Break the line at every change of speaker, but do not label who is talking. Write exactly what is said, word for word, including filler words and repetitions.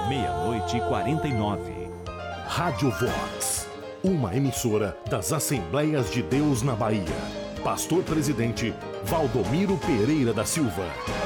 meia-noite e quarenta e nove.
Rádio Vox, uma emissora das Assembleias de Deus na Bahia. Pastor Presidente Valdomiro Pereira da Silva.